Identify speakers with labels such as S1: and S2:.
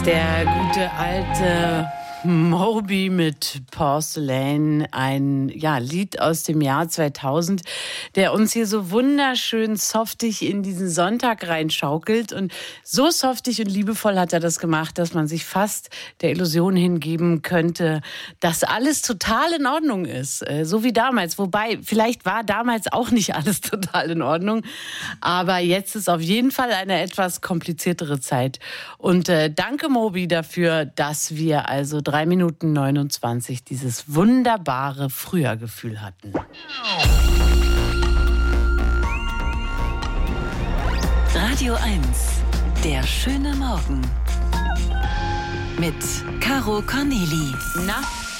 S1: Der gute alte Moby mit Porcelain, ein Lied aus dem Jahr 2000, der uns hier so wunderschön softig in diesen Sonntag reinschaukelt. Und so softig und liebevoll hat er das gemacht, dass man sich fast der Illusion hingeben könnte, dass alles total in Ordnung ist. So wie damals. Wobei, vielleicht war damals auch nicht alles total in Ordnung. Aber jetzt ist auf jeden Fall eine etwas kompliziertere Zeit. Und danke, Moby, dafür, dass wir also 3 Minuten 29 dieses wunderbare Frühergefühl hatten.
S2: Radio 1, der schöne Morgen. Mit Caro Corneli.
S1: Na?